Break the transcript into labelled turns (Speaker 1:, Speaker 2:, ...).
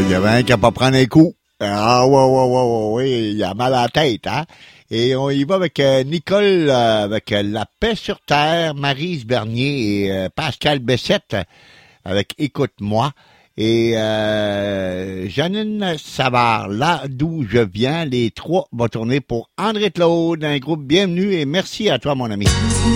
Speaker 1: il y avait un qui n'a pas prendre un coup. Ah, ouais, il a mal à la tête, hein? Et on y va avec Nicole, avec La paix sur terre, Maryse Bernier et Pascal Bessette, avec Écoute-moi. Et Janine Savard, là d'où je viens, les trois vont tourner pour André Claude, un groupe bienvenue et merci à toi, mon ami.